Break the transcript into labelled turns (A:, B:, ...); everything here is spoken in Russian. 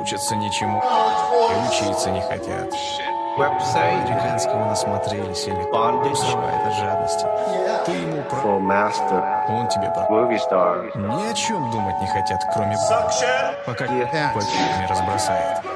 A: учатся ничему и учиться не хотят. Американского насмотрелись или усрывает от жадности. Ты ему он тебе ни о чем думать не хотят, кроме пока не разбросает.